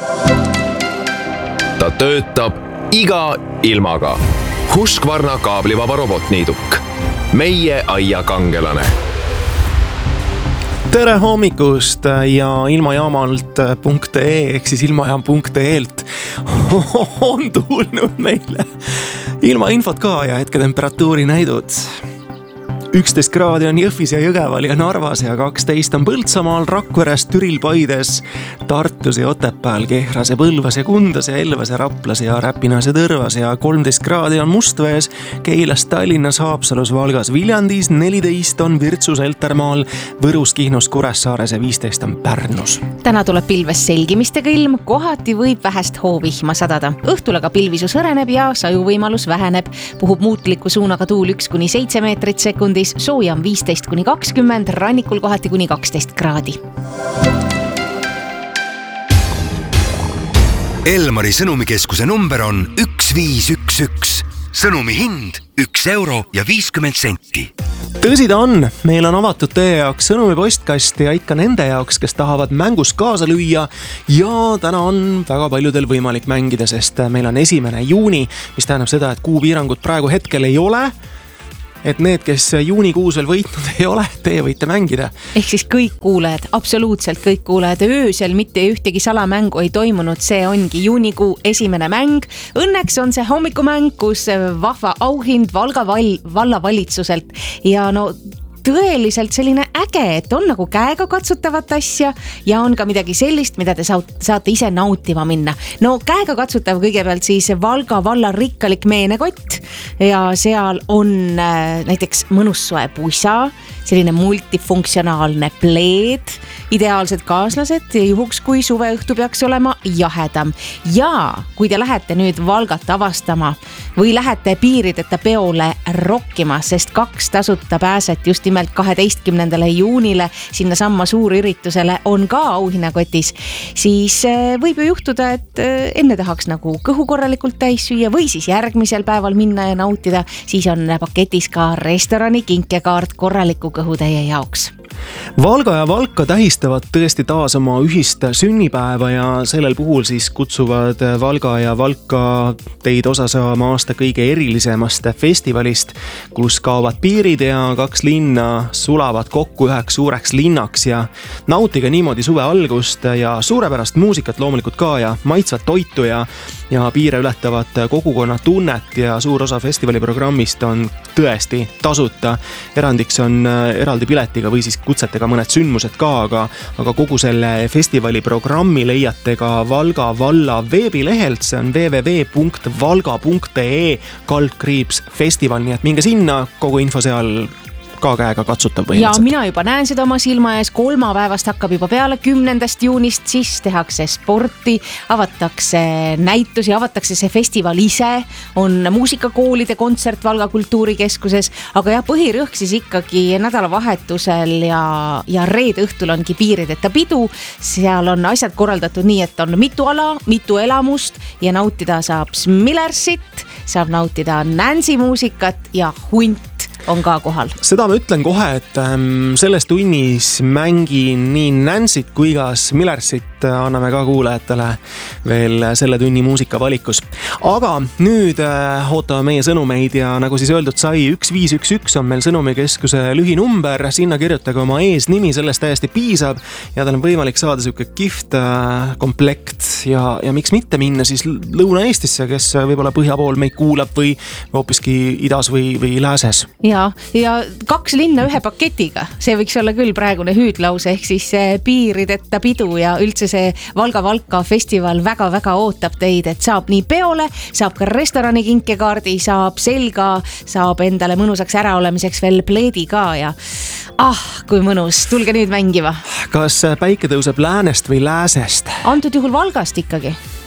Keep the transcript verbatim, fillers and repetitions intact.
Ta töötab iga ilmaga. Husqvarna kaablivaba robotniiduk. Meie aia kangelane. Tere hommikust ja ilmajaamalt.ee ehk siis ilmajaam.ee-lt on tulnud meile ilmainfot ka ja hetketemperatuuri näidud. üksteist kraadi on Jõhvis ja Jõgeval ja Narvas ja kaksteist on Põltsamaal, Rakveres, Türil, Paides, Tartus ja Otepääl, Kehras ja Põlvas ja Kundas ja Elvas ja Raplas ja Räpinas ja Tõrvas ja kolmteist kraadi on Mustvees, Keilas, Tallinnas, Haapsalus, Valgas, Viljandis, neliteist on Virtsus, Eltermaal, Võrus, Kihnus, Kuressaares ja viisteist on Pärnus. Täna tuleb pilves selgimistega ilm, kohati võib vähest hoovihma sadada. Õhtul aga pilvisus hõreneb ja sajuvõimalus väheneb. Puhub muutliku suunaga tuul üks kuni seitse meetrit sekundis, sooja on viisteist kuni kakskümmend, rannikul kohati kuni kaksteist kraadi. Elmari sõnumikeskuse number on üks viis üks üks. Sõnumi hind üks euro ja viiskümmend senti. Tõsi ta on, meil on avatud teie jaoks sõnumipostkast ja ikka nende jaoks, kes tahavad mängus kaasa lüüa ja täna on väga paljudel võimalik mängida, sest meil on esimene juuni, mis tähendab seda, et kuupiirangut praegu hetkel ei ole. Et need, kes juunikuus veel võitnud ei ole, teie võite mängida. Ehk siis kõik kuulajad, absoluutselt kõik kuulajad, öösel mitte ühtegi salamängu ei toimunud, see ongi juunikuu esimene mäng. Õnneks on see hommikumäng, kus vahva auhind Valga val- vallavalitsuselt ja no tõeliselt selline äge, et on nagu käega katsutavat asja ja on ka midagi sellist, mida te saate ise nautima minna. No käega katsutav kõigepealt siis Valga valla rikkalik meenekott ja seal on äh, näiteks mõnus soe pusa, selline multifunktsionaalne pleed, ideaalsed kaaslased juhuks, kui suveõhtu peaks olema jahedam. Ja kui te lähete nüüd Valgat avastama või lähete piirideta peole rokkima, sest kaks tasuta pääset just nimelt kaheteistkümnendale juunile sinna samma suurüritusele on ka auhinnakotis, siis võib ju juhtuda, et enne tahaks nagu kõhu korralikult täis süüa või siis järgmisel päeval minna ja nautida, siis on paketis ka restorani kinkekaart korraliku kõhu teie jaoks. Valga ja Valka tähistavad tõesti taas oma ühist sünnipäeva ja sellel puhul siis kutsuvad Valga ja Valka teid osa saama aasta kõige erilisemast festivalist, kus kaovad piirid ja kaks linna sulavad kokku üheks suureks linnaks ja nautige niimoodi suve algust ja suurepärast muusikat loomulikult ka ja maitsvat toitu ja, ja piire ületavat kogukonna tunnet ja suur osa festivali programmist on tõesti tasuta. Erandiks on eraldi piletiga või siis kutsetega mõned sündmused ka, aga, aga kogu selle festivali programmi leiate ka Valga valla veebilehelt, see on w w w punkt valga punkt e kaldkriips festival, nii et minge sinna, kogu info seal ka käega katsutav ja mina juba näen seda oma silma ees, kolmapäevast hakkab juba peale kümnendast juunist, siis tehakse sporti, avatakse näitusi, avatakse see festival ise, on muusikakoolide kontsert Valga kultuurikeskuses, aga jah, põhirõhk siis ikkagi nädalavahetusel ja, ja reede õhtul ongi piirideta pidu, seal on asjad korraldatud nii, et on mitu ala, mitu elamust ja nautida saab Smillersit, saab nautida Nancy muusikat ja Hunt on ka kohal. Seda ma ütlen kohe, et ähm, selles tunnis mängin nii Nancyt kui ka Smillersit, anname ka kuulajatele veel selle tunni muusikavalikus. Aga nüüd äh, ootame meie sõnumeid ja nagu siis öeldud sai, üks viis üks üks on meil sõnumikeskuse lühinumber, sinna kirjutage oma eesnimi, sellest täiesti piisab ja tal on võimalik saada siuke gift äh, komplekt ja, ja miks mitte minna siis Lõuna-Eestisse, kes võib-olla põhja pool meid kuulab või hoopiski idas või, või lääses. Ja, ja kaks linna ühe paketiga, see võiks olla küll praegune hüüdlause, ehk siis piirideta pidu ja üldse see Valga-Valka festival väga-väga ootab teid, et saab nii peole, saab ka restorani kinkekaardi, saab selga, saab endale mõnusaks äraolemiseks veel pleedi ka ja ah, kui mõnus, tulge nüüd mängima. Kas päike tõuseb läänest või lääsest? Antud juhul Valgast ikkagi.